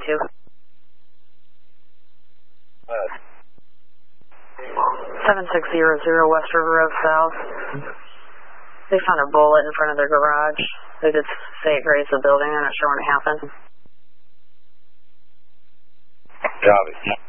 2. 7600 West River Road South. They found a bullet in front of their garage. They did say it grazed the building. I'm not sure when it happened. Copy.